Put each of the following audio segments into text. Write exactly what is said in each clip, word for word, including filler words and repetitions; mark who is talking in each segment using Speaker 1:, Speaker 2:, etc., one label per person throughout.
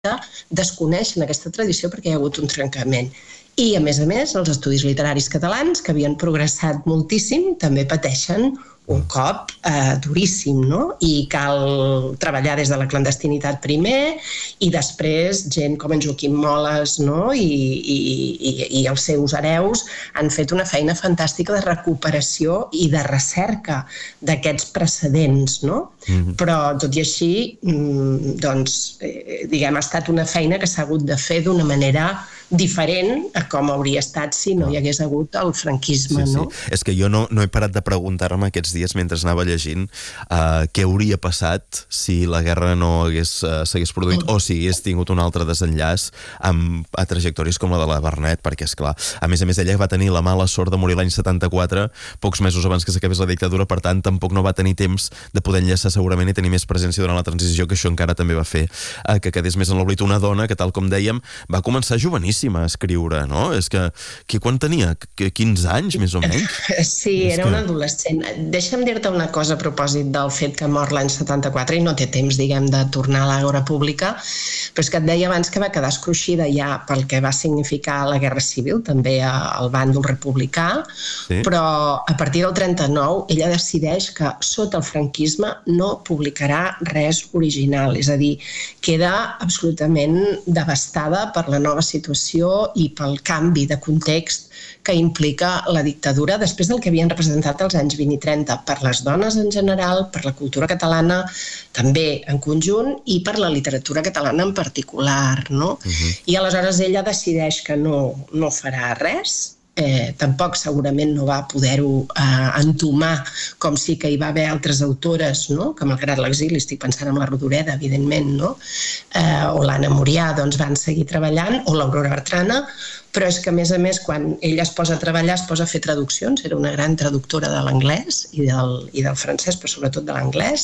Speaker 1: desconeixen aquesta tradició perquè hi ha hagut un trencament. I, a més a més, els estudis literaris catalans, que havien progressat moltíssim, també pateixen un cop eh, duríssim, no? I cal treballar des de la clandestinitat primer i després gent com en Joaquim Moles, no? I, i, i, i els seus hereus han fet una feina fantàstica de recuperació i de recerca d'aquests precedents, no? Mm-hmm. Però, tot i així, doncs, eh, diguem, ha estat una feina que s'ha hagut de fer d'una manera diferent a com hauria estat si no hi hagués hagut el franquisme,
Speaker 2: sí, sí.
Speaker 1: no?
Speaker 2: És que jo no, no he parat de preguntar-me aquests dies mentre anava llegint uh, què hauria passat si la guerra no hagués, uh, s'hagués produït o si hagués tingut un altre desenllaç amb, a trajectòries com la de la Vernet, perquè, és clar, a més a més ella va tenir la mala sort de morir l'any setanta-quatre, pocs mesos abans que s'acabés la dictadura, per tant, tampoc no va tenir temps de poder enllaçar segurament i tenir més presència durant la transició, que això encara també va fer uh, que quedés més en l'oblit una dona que, tal com dèiem, va començar joveníssim a escriure, no? És que, que quan tenia? quinze anys, més o menys?
Speaker 1: Sí, era que... un adolescent. Deixa'm dir-te una cosa a propòsit del fet que mor l'any setanta-quatre i no té temps, diguem, de tornar a l'àgora pública, però és que et deia abans que va quedar escruixida ja pel que va significar la Guerra Civil, també al bàndol republicà, sí. Però a partir del trenta-nou ella decideix que sota el franquisme no publicarà res original, és a dir, queda absolutament devastada per la nova situació i pel canvi de context que implica la dictadura després del que havien representat els anys vint i trenta per les dones en general, per la cultura catalana també en conjunt i per la literatura catalana en particular, no? Uh-huh. I aleshores ella decideix que no, no farà res. Eh, tampoc segurament no va poder-ho eh, entomar com sí que hi va haver altres autores, no? Que malgrat l'exili, estic pensant en la Rodoreda, evidentment, no? eh, o l'Anna Murià, doncs van seguir treballant, o l'Aurora Bertrana, però és que a més a més quan ella es posa a treballar es posa a fer traduccions, era una gran traductora de l'anglès i del, i del francès, però sobretot de l'anglès,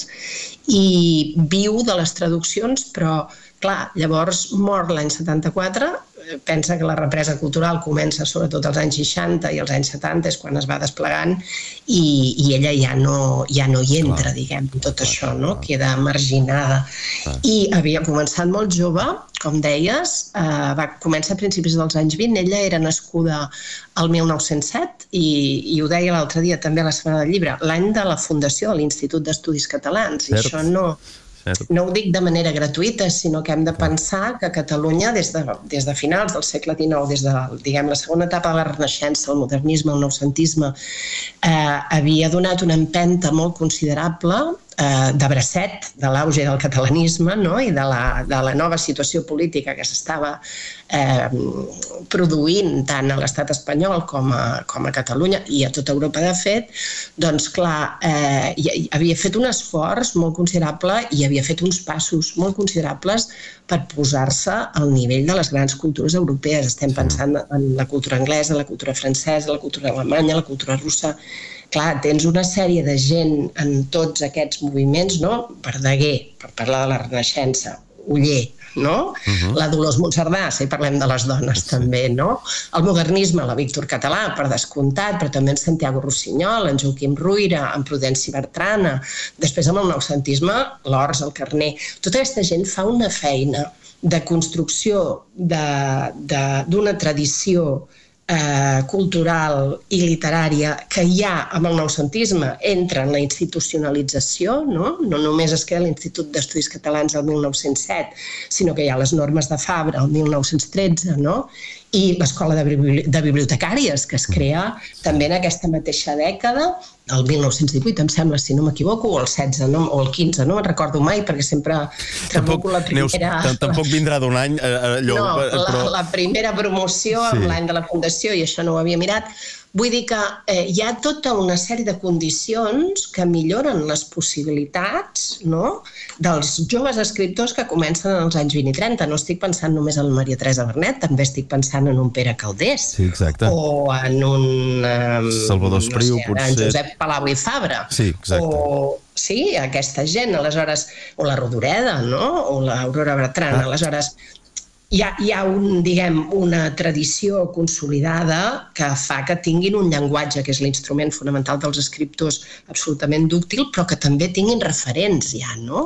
Speaker 1: i viu de les traduccions, però clar, llavors mor l'any setanta-quatre, pensa que la represa cultural comença sobretot als anys seixanta i als anys setanta és quan es va desplegant i, i ella ja no, ja no hi entra, clar, diguem, tot clar, això, no? Clar. Queda marginada. Clar. I havia començat molt jove, com deies, eh, va començar a principis dels anys vint, ella era nascuda al mil nou-cents set i, i ho deia l'altre dia també a la Setmana del Llibre, l'any de la fundació de l'Institut d'Estudis Catalans, i això no... No ho dic de manera gratuïta, sinó que hem de pensar que Catalunya, des de, des de finals del segle dinou, des de, diguem, la segona etapa de la Renaixença, el modernisme, el noucentisme, eh, havia donat una empenta molt considerable eh, de bracet de l'auge del catalanisme, no? I de la, de la nova situació política que s'estava eh, produint tant a l'estat espanyol com a, com a Catalunya i a tota Europa, de fet, doncs clar, eh, havia fet un esforç molt considerable i havia fet uns passos molt considerables per posar-se al nivell de les grans cultures europees. Estem pensant en la cultura anglesa, la cultura francesa, la cultura alemanya, la cultura russa. Clar, tens una sèrie de gent en tots aquests moviments, no? Verdaguer, per parlar de la Renaixença, Oller, no? Uh-huh. La Dolors Monserdà, si parlem de les dones, sí. També, no? El modernisme, la Víctor Català, per descomptat, però també en Santiago Rossinyol, en Joaquim Ruyra, en Prudenci Bertrana, després amb el noucentisme, l'Ors, el Carner. Tota aquesta gent fa una feina de construcció d'una tradició Eh, cultural i literària que hi ha amb el noucentisme entra en la institucionalització, no? No només es queda l'Institut d'Estudis Catalans el mil nou-cents set, sinó que hi ha les normes de Fabra el mil nou-cents tretze, no? I l'Escola de, Bibli de Bibliotecàries, que es crea també en aquesta mateixa dècada, el mil nou-cents divuit, em sembla, si no m'equivoco, o el setze, no? O el quinze, no me'n recordo mai, perquè sempre trabuco la primera...
Speaker 2: Neus, tampoc vindrà d'un any allò...
Speaker 1: No,
Speaker 2: però...
Speaker 1: la, la primera promoció sí. Amb l'any de la fundació, i això no ho havia mirat. Vull dir que eh, hi ha tota una sèrie de condicions que milloren les possibilitats, no?, dels joves escriptors que comencen en els anys vint i trenta. No estic pensant només en Maria Teresa Vernet, també estic pensant en un Pere Calders.
Speaker 2: Sí, exacte.
Speaker 1: O en un... Um,
Speaker 2: Salvador Espriu,
Speaker 1: no sé,
Speaker 2: potser...
Speaker 1: En Josep Palau i Fabra.
Speaker 2: Sí, exacte.
Speaker 1: O... Sí, aquesta gent, aleshores... O la Rodoreda, no?, o l'Aurora Bertrana, ah. Aleshores... Hi ha, hi ha un, diguem, una tradició consolidada que fa que tinguin un llenguatge, que és l'instrument fonamental dels escriptors, absolutament dúctil, però que també tinguin referents ja, no?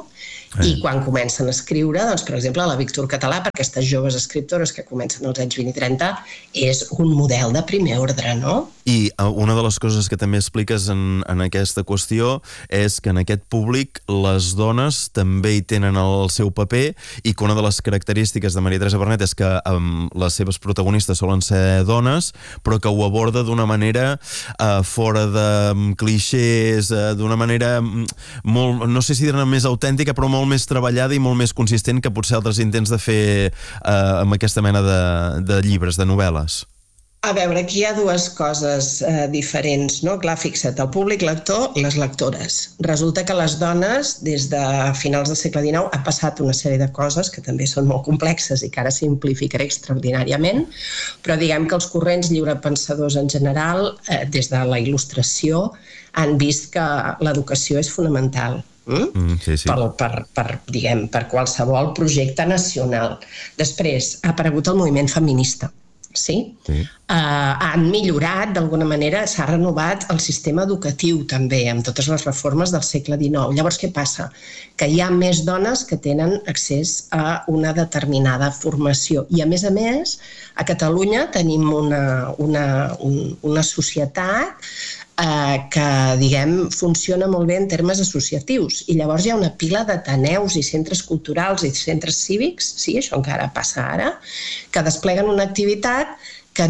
Speaker 1: I quan comencen a escriure, doncs, per exemple, la Víctor Català, per aquestes joves escriptores que comencen als anys vint i trenta, és un model de primer ordre, no?
Speaker 2: I una de les coses que també expliques en, en aquesta qüestió és que en aquest públic les dones també hi tenen el seu paper i que una de les característiques de Maria Teresa Vernet és que um, les seves protagonistes solen ser dones, però que ho aborda d'una manera uh, fora de um, clixés, uh, d'una manera um, molt, no sé si dir-ne més autèntica, però molt molt més treballada i molt més consistent que potser altres intents de fer eh, amb aquesta mena de, de llibres, de novel·les.
Speaker 1: A veure, aquí hi ha dues coses eh, diferents, no? Clar, fixa't, el públic lector i les lectores. Resulta que les dones, des de finals del segle dinou, ha passat una sèrie de coses que també són molt complexes i que ara simplificaré extraordinàriament, però diguem que els corrents lliurepensadors en general, eh, des de la il·lustració, han vist que l'educació és fonamental. Mm? Mm, sí, sí. Per, per, per, diguem, per qualsevol projecte nacional. Després ha aparegut el moviment feminista. Sí? Sí. Uh, han millorat, d'alguna manera, s'ha renovat el sistema educatiu també, amb totes les reformes del segle dinou. Llavors, què passa? Que hi ha més dones que tenen accés a una determinada formació. I, a més a més, a Catalunya tenim una, una, un, una societat eh, que, diguem, funciona molt bé en termes associatius. I llavors hi ha una pila d'ateneus i centres culturals i centres cívics, sí, això encara passa ara, que despleguen una activitat que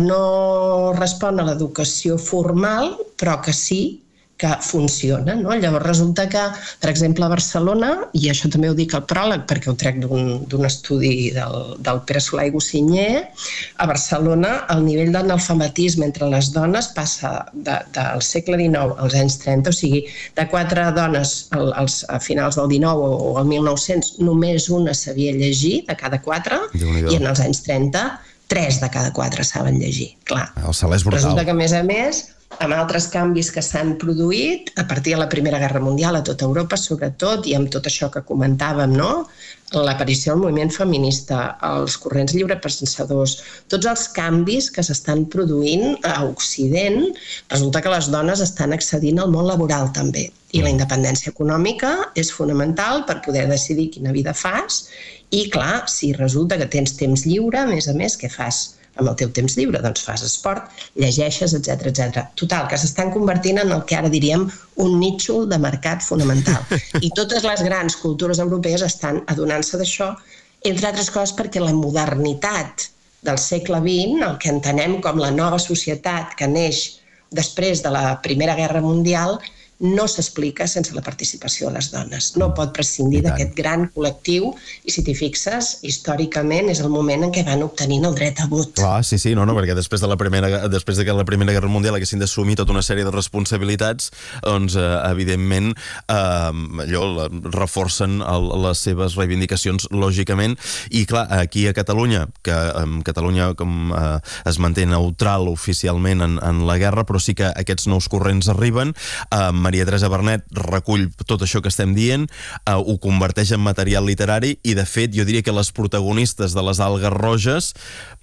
Speaker 1: no respon a l'educació formal, però que sí que funciona, no? Llavors resulta que, per exemple, a Barcelona, i això també ho dic al pròleg perquè ho trec d'un estudi del, del Pere Solà i Gossinyer, a Barcelona el nivell d'analfabetisme entre les dones passa de, del segle dinou als anys trenta, o sigui, de quatre dones al, als, a finals del dinou o al mil nou-cents, només una sabia llegir de cada quatre, i en els anys trenta, tres de cada quatre saben llegir. Clar,
Speaker 2: el salt és brutal.
Speaker 1: Resulta que, a més a més, amb altres canvis que s'han produït a partir de la Primera Guerra Mundial a tota Europa, sobretot, i amb tot això que comentàvem, no? L'aparició del moviment feminista, els corrents lliurepensadors, tots els canvis que s'estan produint a Occident, resulta que les dones estan accedint al món laboral també. I la independència econòmica és fonamental per poder decidir quina vida fas i, clar, si resulta que tens temps lliure, a més a més, què fas? Amb el teu temps lliure, doncs fas esport, llegeixes, etcètera, etcètera. Total, que s'estan convertint en el que ara diríem un nítxol de mercat fonamental. I totes les grans cultures europees estan adonant-se d'això, entre altres coses perquè la modernitat del segle vint, el que entenem com la nova societat que neix després de la Primera Guerra Mundial, no s'explica sense la participació de les dones. No pot prescindir d'aquest gran col·lectiu i, si t'hi fixes, històricament és el moment en què van obtenint el dret a vot.
Speaker 2: Clar, sí, sí, no, no, perquè després de la primera, després de que la Primera Guerra Mundial haguessin d'assumir tota una sèrie de responsabilitats, doncs, eh, evidentment, eh, allò, reforcen el, les seves reivindicacions, lògicament, i clar, aquí a Catalunya, que eh, Catalunya com, eh, es manté neutral oficialment en, en la guerra, però sí que aquests nous corrents arriben, eh, Maria Teresa Vernet recull tot això que estem dient, eh, ho converteix en material literari i, de fet, jo diria que les protagonistes de les algues roges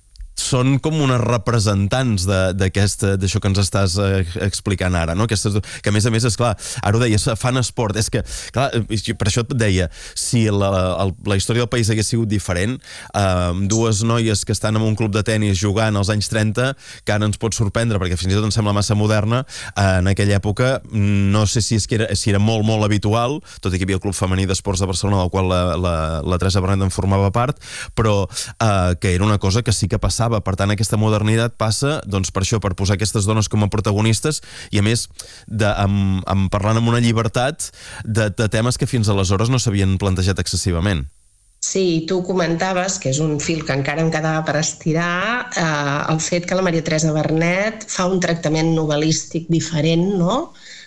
Speaker 2: són com unes representants d'això que ens estàs eh, explicant ara, no? Aquestes, que a més a més, és clar, ara ho deies, fan esport, és que, clar, per això et deia, si la, la, la història del país hagués sigut diferent, eh, dues noies que estan en un club de tennis jugant als anys trenta, que ara ens pot sorprendre, perquè fins i tot ens sembla massa moderna, eh, en aquella època, no sé si, és que era, si era molt, molt habitual, tot i que hi havia el Club Femení d'Esports de Barcelona, del qual la, la, la Teresa Vernet en formava part, però eh, que era una cosa que sí que passava. Per tant, aquesta modernitat passa, doncs, per això, per posar aquestes dones com a protagonistes i, a més, de, amb, amb, parlant amb una llibertat de, de temes que fins aleshores no s'havien plantejat excessivament.
Speaker 1: Sí, tu comentaves, que és un fil que encara em quedava per estirar, eh, el fet que la Maria Teresa Vernet fa un tractament novel·lístic diferent, no?,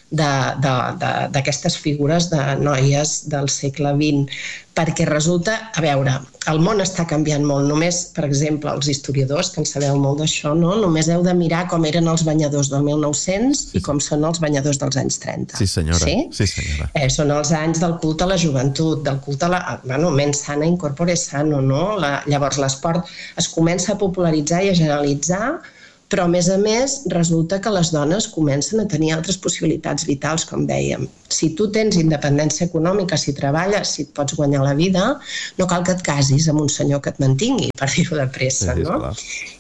Speaker 1: d'aquestes figures de noies del segle vint, perquè resulta, a veure, el món està canviant molt, només, per exemple, els historiadors, que en sabeu molt d'això, no? Només heu de mirar com eren els banyadors del mil nou-cents i com són els banyadors dels anys trenta.
Speaker 2: Sí, senyora.
Speaker 1: Sí?
Speaker 2: Sí, senyora.
Speaker 1: Eh, són els anys del culte a la joventut, del culte a la... Bueno, mens sana in corpore sano, no? La, llavors, l'esport es comença a popularitzar i a generalitzar però a més a més resulta que les dones comencen a tenir altres possibilitats vitals, com dèiem. Si tu tens independència econòmica, si treballes, si et pots guanyar la vida, no cal que et casis amb un senyor que et mantingui, per dir-ho de pressa,
Speaker 2: sí,
Speaker 1: no?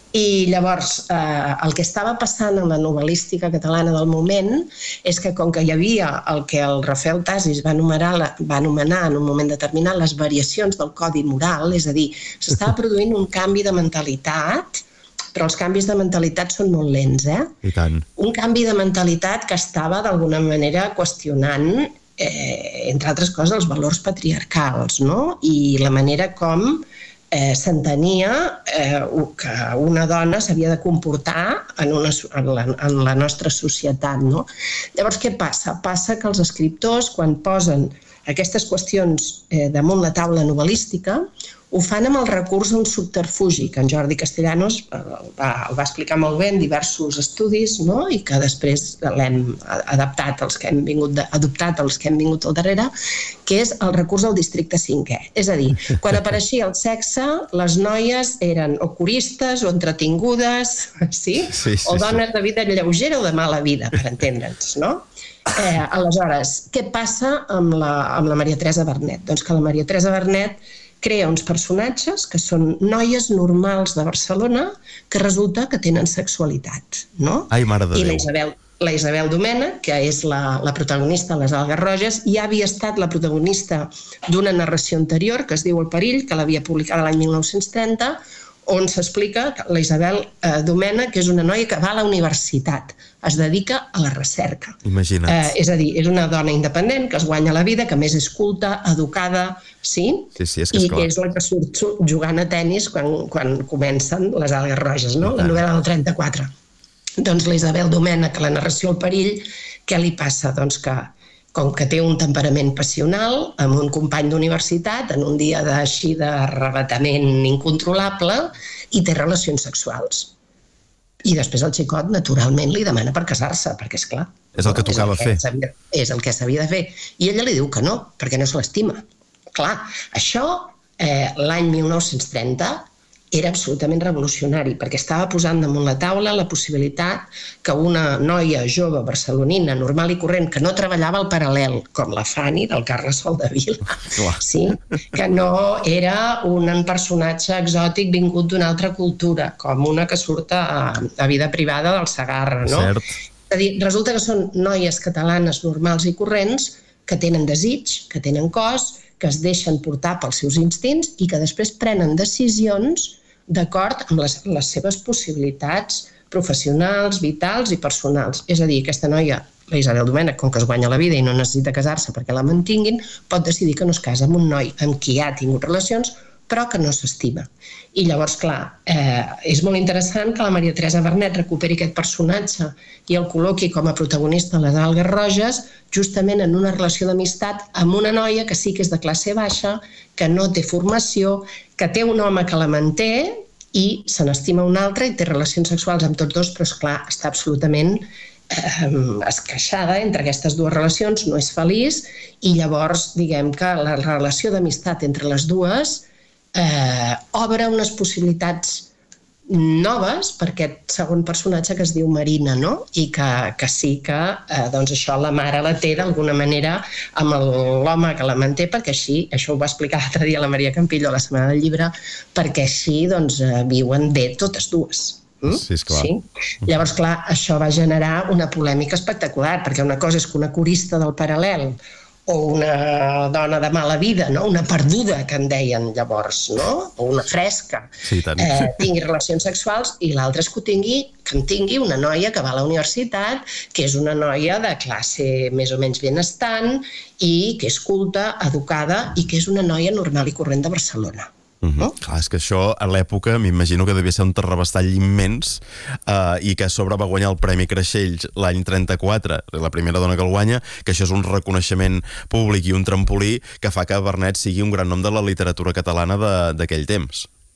Speaker 1: I llavors, eh, el que estava passant en la novel·lística catalana del moment és que com que hi havia el que el Rafael Tasis va anomenar, va anomenar en un moment determinat les variacions del codi moral, és a dir, s'estava produint un canvi de mentalitat, però els canvis de mentalitat són molt lents, eh?
Speaker 2: I tant.
Speaker 1: Un canvi de mentalitat que estava d'alguna manera qüestionant, eh, entre altres coses, els valors patriarcals, no? I la manera com Eh, s'entenia eh, que una dona s'havia de comportar en, una, en, la, en la nostra societat, no? Llavors, què passa? Passa que els escriptors, quan posen aquestes qüestions eh, damunt la taula novel·lística, ho fan amb el recurs a un subterfugi, que en Jordi Castellanos el va, el va explicar molt bé en diversos estudis, no? I que després l'hem adaptat els que hem vingut de, adoptat els que hem vingut al darrere, que és el recurs al districte cinquè. És a dir, quan apareixia el sexe, les noies eren o coristes o entretingudes, sí? Sí, sí, o dones sí. de vida lleugera o de mala vida, per entendre'ns, no? Eh, aleshores, què passa amb la, amb la Maria Teresa Vernet? Doncs que la Maria Teresa Vernet crea uns personatges que són noies normals de Barcelona que resulta que tenen sexualitat, no?
Speaker 2: Ai, mare de
Speaker 1: I
Speaker 2: Déu.
Speaker 1: la Isabel, la Isabel Domènech, que és la, la protagonista de Les Algues Roges, ja havia estat la protagonista d'una narració anterior que es diu El perill, que l'havia publicada l'any mil nou-cents trenta, on s'explica que la Isabel eh, Domènech, que és una noia que va a la universitat, es dedica a la recerca.
Speaker 2: Imagina't.
Speaker 1: Eh, és a dir, és una dona independent que es guanya la vida, que més és culta, educada, sí?
Speaker 2: Sí, sí, és que
Speaker 1: I
Speaker 2: és clar.
Speaker 1: que és la que surt jugant a tennis quan, quan comencen Les Algues Roges, no? La novel·la del trenta-quatre. Doncs la Isabel Domènech, la narració El perill, què li passa? Doncs que com que té un temperament passional amb un company d'universitat en un dia així de rebatament incontrolable i té relacions sexuals. I després el xicot, naturalment, li demana per casar-se, perquè, és clar...
Speaker 2: És el que tocava fer.
Speaker 1: És el que s'havia de fer. I ella li diu que no, perquè no se l'estima. Clar, això, eh, l'any mil nou-cents trenta, era absolutament revolucionari, perquè estava posant damunt la taula la possibilitat que una noia jove barcelonina, normal i corrent, que no treballava al paral·lel, com la Fanny del Carles Soldevila, sí? Que no era un personatge exòtic vingut d'una altra cultura, com una que surt a, a vida privada del Segarra, no?
Speaker 2: Cert.
Speaker 1: És a dir, resulta que són noies catalanes normals i corrents que tenen desig, que tenen cos, que es deixen portar pels seus instints i que després prenen decisions d'acord amb les, les seves possibilitats professionals, vitals i personals. És a dir, aquesta noia, la Isabel Domènech, com que es guanya la vida i no necessita casar-se perquè la mantinguin, pot decidir que no es casa amb un noi amb qui ha tingut relacions, però que no s'estima. I llavors, clar, eh, és molt interessant que la Maria Teresa Vernet recuperi aquest personatge i el col·loqui com a protagonista de Les Algues Roges, justament en una relació d'amistat amb una noia que sí que és de classe baixa, que no té formació, que té un home que la manté i se n'estima un altre i té relacions sexuals amb tots dos, però, esclar, està absolutament eh, esqueixada entre aquestes dues relacions, no és feliç, i llavors, diguem que la relació d'amistat entre les dues eh, obre unes possibilitats noves per aquest segon personatge que es diu Marina, no? I que, que sí que eh, doncs això la mare la té d'alguna manera amb l'home que la manté, perquè així, això ho va explicar l'altre dia la Maria Campillo a la Setmana del Llibre, perquè així doncs, eh, viuen bé totes dues. Mm?
Speaker 2: Sí, esclar.
Speaker 1: Sí? Llavors, clar, això va generar una polèmica espectacular, perquè una cosa és que una corista del paral·lel o una dona de mala vida, no? Una perduda, que en deien llavors, no? O una fresca,
Speaker 2: sí,
Speaker 1: eh, tingui relacions sexuals, i l'altre és que, tingui, que en tingui una noia que va a la universitat, que és una noia de classe més o menys benestant i que és culta, educada i que és una noia normal i corrent de Barcelona.
Speaker 2: Mm-hmm. No? Clar, és que això a l'època m'imagino que devia ser un terrabastall immens eh, i que a sobre va guanyar el Premi Creixells l'any trenta-quatre, la primera dona que el guanya, que això és un reconeixement públic i un trampolí que fa que Vernet sigui un gran nom de la literatura catalana d'aquell temps.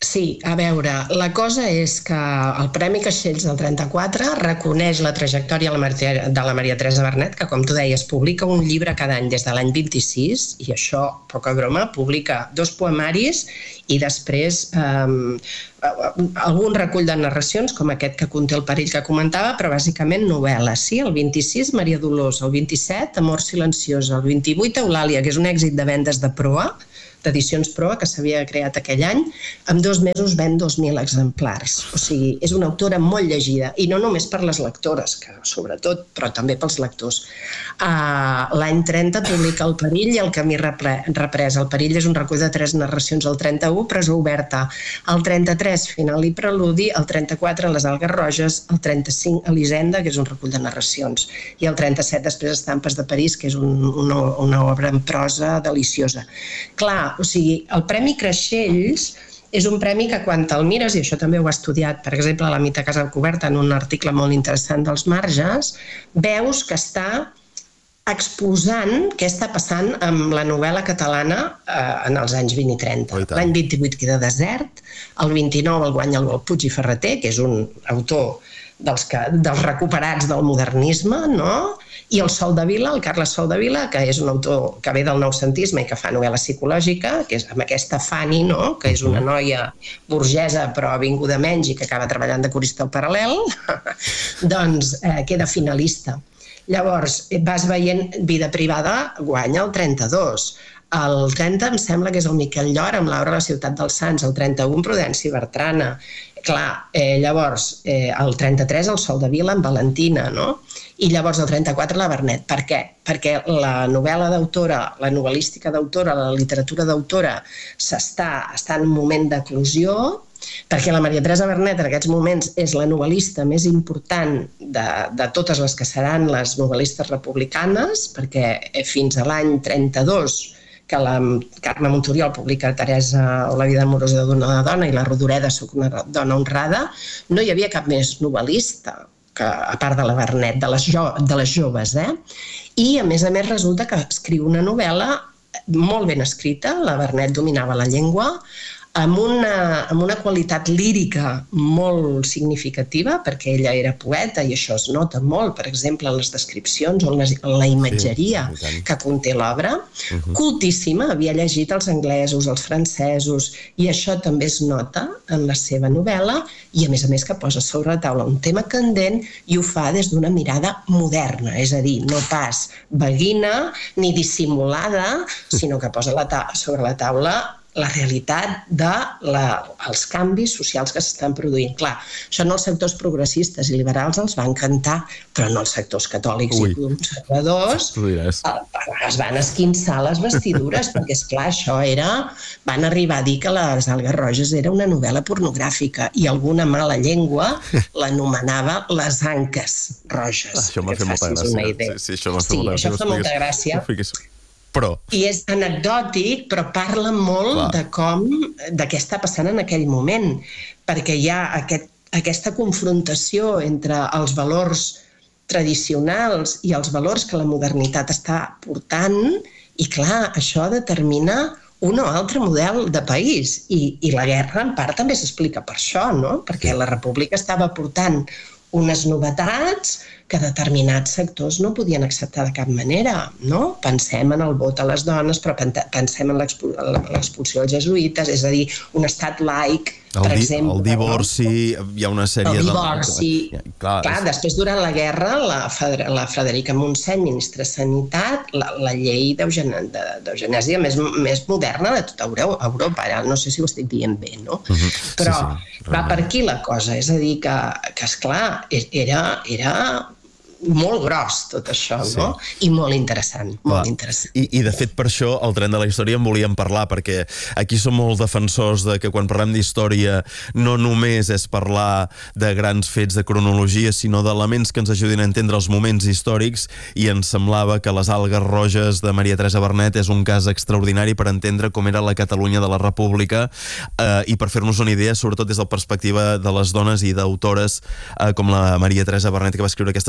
Speaker 1: Sí, a veure, la cosa és que el Premi Caixells del trenta-quatre reconeix la trajectòria de la Maria Teresa Vernet, que, com tu deies, publica un llibre cada any des de l'any vint-i-sis, i això, poca broma, publica dos poemaris i després eh, algun recull de narracions, com aquest que conté El perill que comentava, però bàsicament novel·les. Sí, el vint-i-sis, Maria Dolors, el vint-i-set, Amor silenciosa, el vint-i-vuit, Eulàlia, que és un èxit de vendes de proa, d'edicions proa, que s'havia creat aquell any, en dos mesos ven dos mil exemplars. O sigui, és una autora molt llegida, i no només per les lectores, que sobretot, però també pels lectors. Uh, L'any trenta publica El perill i El camí reprès. El perill és un recull de tres narracions al trenta-u, Presó oberta. El trenta-tres, Final i preludi. El trenta-quatre, Les algues roges. El trenta-cinc, Elisenda, que és un recull de narracions. I el trenta-set, després, Estampes de París, que és un, una, una obra en prosa deliciosa. Clar, o sigui, el Premi Creixells és un premi que quan te'l mires, i això també ho he estudiat, per exemple, a la Mita Casa Coberta, en un article molt interessant dels marges, veus que està exposant què està passant amb la novel·la catalana eh, en els anys vint i trenta. L'any vint-i-vuit queda desert, el vint-i-nou el guanya el Puig i Ferreter, que és un autor dels, que, dels recuperats del modernisme, no? I el Sol de Vila, el Carles Sol de Vila, que és un autor que ve del noucentisme i que fa novel·la psicològica, que és amb aquesta Fanny, no? Que és una noia burgesa però vinguda menys i que acaba treballant de corista al Paral·lel, doncs eh, queda finalista. Llavors, vas veient Vida privada, guanya el trenta-dos. El trenta em sembla que és el Miquel Llor amb l'obra La ciutat dels sants, el trenta-u en Prudenci Bertrana. Clar, eh, llavors, eh, el trenta-tres el Sol de Vila amb Valentina, no? I llavors el trenta-quatre la Vernet. Per què? Perquè la novel·la d'autora, la novel·lística d'autora, la literatura d'autora s'està està en un moment d'eclosió, perquè la Maria Teresa Vernet en aquests moments és la novel·lista més important de, de totes les que seran les novel·listes republicanes, perquè fins a l'any trenta-dos, que la Carme Montoriol publica Teresa o la vida amorosa d'una dona i la Rodoreda Soc una dona honrada, no hi havia cap més novel·lista, que, a part de la Vernet, de les, jo, de les joves. Eh? I a més a més resulta que escriu una novel·la molt ben escrita, la Vernet dominava la llengua, amb una, amb una qualitat lírica molt significativa, perquè ella era poeta i això es nota molt, per exemple, en les descripcions o en la, la imatgeria sí, que conté l'obra. Uh-huh. Cultíssima, havia llegit els anglesos, els francesos, i això també es nota en la seva novel·la, i a més a més que posa sobre la taula un tema candent i ho fa des d'una mirada moderna, és a dir, no pas beguina ni dissimulada, sinó que posa la ta- sobre la taula la realitat dels de canvis socials que s'estan produint. Clar, això no els sectors progressistes i liberals els va encantar, però no els sectors catòlics Ui. i conservadors es van esquinçar les vestidures, perquè, esclar, això era... Van arribar a dir que Les algues roges era una novel·la pornogràfica i alguna mala llengua l'anomenava Les anques roges.
Speaker 2: Això m'ha fet molta gràcia. Sí, sí, això m'ha fet
Speaker 1: sí,
Speaker 2: molta
Speaker 1: gràcia. Això fa molta gràcia.
Speaker 2: Però...
Speaker 1: I és anecdòtic, però parla molt Clar. de com, de què està passant en aquell moment, perquè hi ha aquest, aquesta confrontació entre els valors tradicionals i els valors que la modernitat està portant, i clar, això determina un o altre model de país, i, i la guerra en part també s'explica per això, no? Perquè la república estava portant unes novetats que determinats sectors no podien acceptar de cap manera, no? Pensem en el vot a les dones, però pensem en l'expulsió dels jesuïtes, és a dir, un estat laic, per
Speaker 2: el,
Speaker 1: exemple.
Speaker 2: El divorci, no? Hi ha una sèrie...
Speaker 1: El divorci.
Speaker 2: De... Clar,
Speaker 1: Clar és... després, durant la guerra, la, Feder la Frederica Montseny, ministra de Sanitat, la, la llei d'eugenèsia més, més moderna de tota Europa. Ara no sé si ho estic dient bé, no? Uh-huh. Però sí, sí, va per aquí la cosa, és a dir, que, que esclar, era... era molt gros tot això, sí. no? I molt interessant, molt Clar. interessant.
Speaker 2: I, I de fet per això el tren de la història en volíem parlar, perquè aquí som molts defensors de que quan parlem d'història no només és parlar de grans fets de cronologia, sinó d'elements que ens ajudin a entendre els moments històrics, i ens semblava que Les algues roges de Maria Teresa Vernet és un cas extraordinari per entendre com era la Catalunya de la República, eh, i per fer-nos una idea, sobretot des de la perspectiva de les dones i d'autores eh, com la Maria Teresa Vernet, que va escriure aquestes algues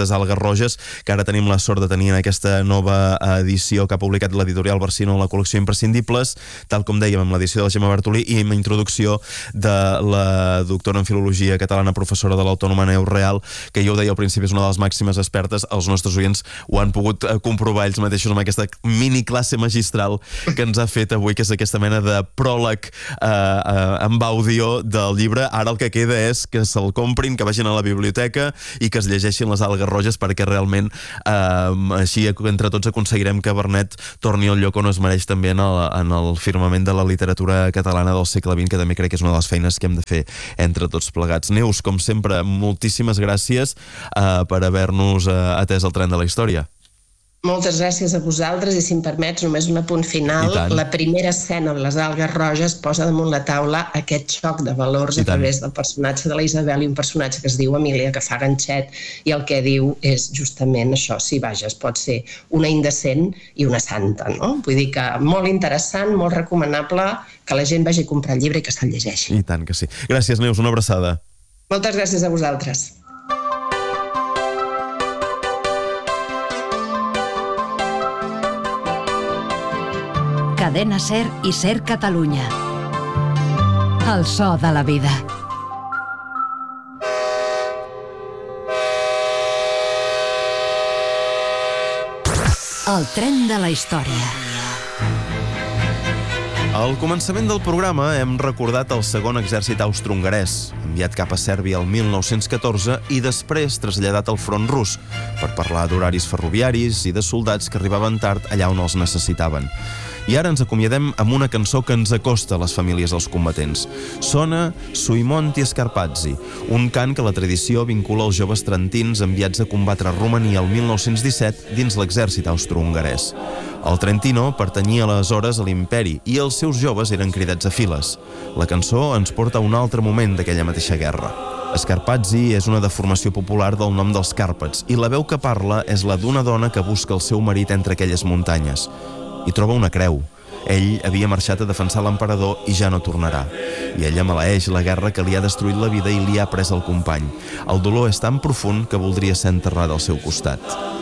Speaker 2: Roges, que ara tenim la sort de tenir en aquesta nova edició que ha publicat l'editorial Barcino, la col·lecció Imprescindibles, tal com dèiem, amb l'edició de la Gemma Bartolí i amb la introducció de la doctora en Filologia Catalana, professora de l'Autònoma Neus Real, que jo ho deia al principi, és una de les màximes expertes. Els nostres oients ho han pogut comprovar ells mateixos amb aquesta mini classe magistral que ens ha fet avui, que és aquesta mena de pròleg eh, eh, amb àudio del llibre. Ara el que queda és que se'l comprin, que vagin a la biblioteca i que es llegeixin Les algues roges, perquè realment eh, així entre tots aconseguirem que Vernet torni al lloc on es mereix també en el, en el firmament de la literatura catalana del segle vint, que també crec que és una de les feines que hem de fer entre tots plegats. Neus, com sempre, moltíssimes gràcies eh, per haver-nos eh, atès el tren de la història.
Speaker 1: Moltes gràcies a vosaltres i, si em permets, només un apunt final. La primera escena de Les algues roges posa damunt la taula aquest xoc de valors a través del personatge de la Isabel i un personatge que es diu Emília, que fa ganxet, i el que diu és justament això: sí, vaja, es pot ser una indecent i una santa, no? Vull dir que molt interessant, molt recomanable que la gent vagi a comprar el llibre i que se'l llegeixi.
Speaker 2: I tant que sí. Gràcies, Neus, una abraçada.
Speaker 1: Moltes gràcies a vosaltres.
Speaker 3: Cadena SER i SER Catalunya. El so de la vida. El tren de la història.
Speaker 2: Al començament del programa hem recordat el segon exèrcit austro-hongarès, enviat cap a Sèrbia el mil nou-cents catorze i després traslladat al front rus, per parlar d'horaris ferroviaris i de soldats que arribaven tard allà on els necessitaven. I ara ens acomiadem amb una cançó que ens acosta a les famílies dels combatents. Sona Sui Monti Scarpazzi, un cant que la tradició vincula als joves trentins enviats a combatre a Romania el mil nou-cents disset dins l'exèrcit austro-hongarès. El Trentino pertanyia aleshores a l'imperi i els seus joves eren cridats a files. La cançó ens porta a un altre moment d'aquella mateixa guerra. Scarpazzi és una deformació popular del nom dels Càrpats i la veu que parla és la d'una dona que busca el seu marit entre aquelles muntanyes. I troba una creu. Ell havia marxat a defensar l'emperador i ja no tornarà. I ella maleeix la guerra que li ha destruït la vida i li ha pres el company. El dolor és tan profund que voldria ser enterrada al seu costat.